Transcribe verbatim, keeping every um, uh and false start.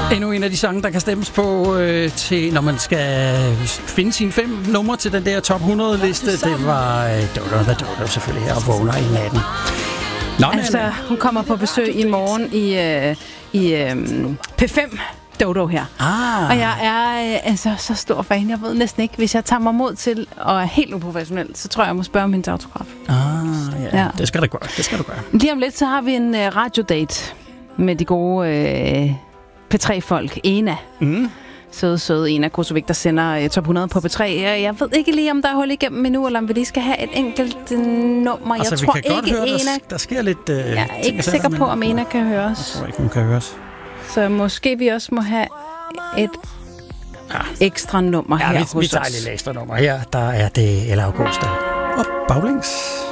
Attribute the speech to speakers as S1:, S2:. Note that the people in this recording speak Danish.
S1: Endnu en af de sange, der kan stemmes på øh, til, når man skal finde sine fem numre til den der top hundrede-liste. Det var øh, Dodo the Dodo selvfølgelig her og vågner i natten. Nå,
S2: altså, hun kommer på besøg i morgen i, øh, i øh, P fem. Dodo her.
S1: Ah.
S2: Og jeg er øh, altså så stor fan. Jeg ved næsten ikke, hvis jeg tager mig mod til og er helt uprofessionel, så tror jeg, jeg må spørge om hendes autograf.
S1: Ah, ja.
S2: Ja.
S1: Det skal du gøre. Det skal du gøre.
S2: Lige om lidt, så har vi en øh, radiodate med de gode øh, P tre-folk. Ena.
S1: Mm.
S2: Søde, søde Ena Kosovik, der sender øh, top hundrede på P tre. Jeg, jeg ved ikke lige, om der er hul igennem endnu, eller om vi lige skal have et enkelt øh, nummer.
S1: Altså,
S2: jeg
S1: vi
S2: tror
S1: kan godt
S2: ikke,
S1: høre,
S2: Ena...
S1: der, der sker lidt... Øh,
S2: jeg er ikke sikker på, om Ena kan høre os.
S1: Jeg tror ikke, hun kan høre os.
S2: Så måske vi også må have et ja. ekstra nummer
S1: ja,
S2: her
S1: vi,
S2: hos os.
S1: vi tager et lille ekstra nummer her. Der er det Ella Augusta og baglæns.